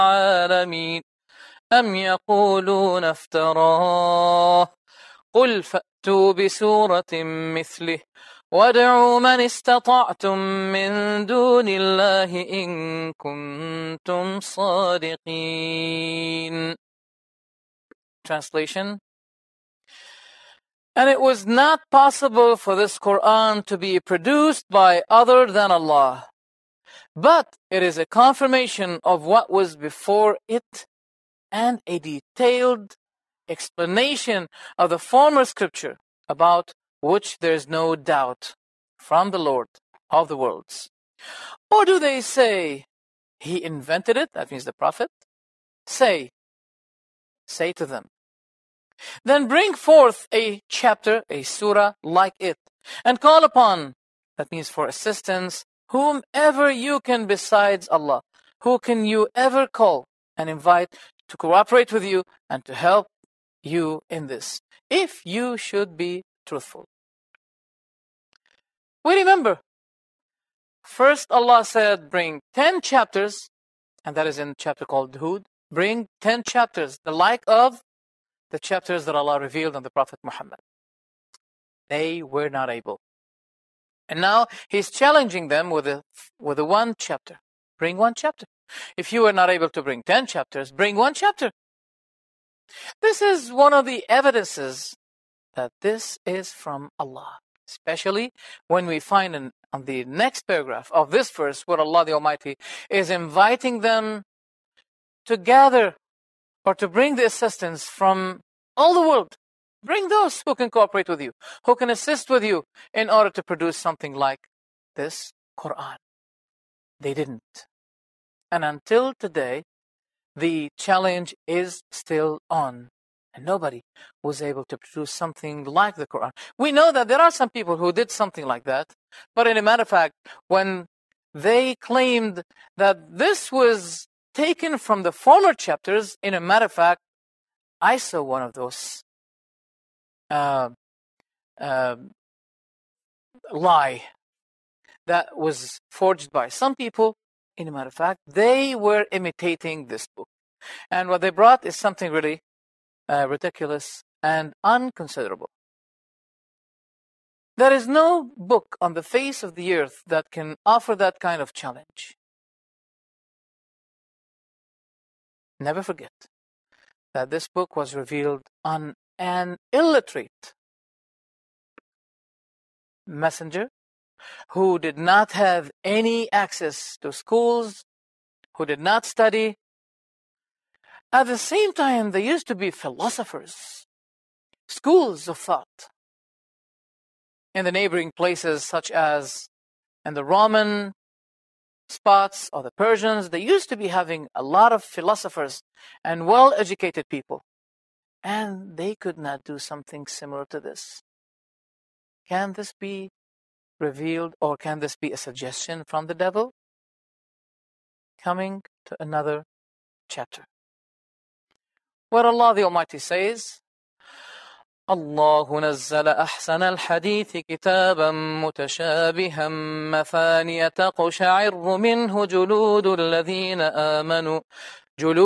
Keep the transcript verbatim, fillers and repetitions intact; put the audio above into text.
العالمين أم يقولون افتراه قل فأتوا بسورة مثله وادعوا من استطعتم من دون الله إن كنتم صادقين. Translation. And it was not possible for this Quran to be produced by other than Allah, but it is a confirmation of what was before it and a detailed explanation of the former scripture about which there is no doubt from the Lord of the worlds. Or do they say, he invented it? That means the Prophet. Say, say to them, then bring forth a chapter, a surah like it, and call upon, that means for assistance, whomever you can besides Allah. Who can you ever call and invite to cooperate with you and to help you in this, if you should be truthful. We remember, first Allah said, bring ten chapters, and that is in a chapter called Hud. Bring ten chapters, the like of the chapters that Allah revealed on the Prophet Muhammad. They were not able. And now He's challenging them with a, with a one chapter. Bring one chapter. If you were not able to bring ten chapters, bring one chapter. This is one of the evidences that this is from Allah. Especially when we find in, on the next paragraph of this verse where Allah the Almighty is inviting them to gather or to bring the assistance from all the world. Bring those who can cooperate with you, who can assist with you in order to produce something like this Quran. They didn't. And until today, the challenge is still on. And nobody was able to produce something like the Quran. We know that there are some people who did something like that. But in a matter of fact, when they claimed that this was taken from the former chapters, in a matter of fact, I saw one of those uh, uh, lie that was forged by some people. In a matter of fact, they were imitating this book. And what they brought is something really uh, ridiculous and unconsiderable. There is no book on the face of the earth that can offer that kind of challenge. Never forget that this book was revealed on an illiterate messenger who did not have any access to schools, who did not study. At the same time, there used to be philosophers, schools of thought in the neighboring places such as in the Roman spots or the Persians. They used to be having a lot of philosophers and well-educated people. And they could not do something similar to this. Can this be revealed, or can this be a suggestion from the devil? Coming to another chapter, where Allah the Almighty says, الله نزل أحسن الحديث كتابا متشابها مثانية تقشعر منه جلود الذين آمنوا جلود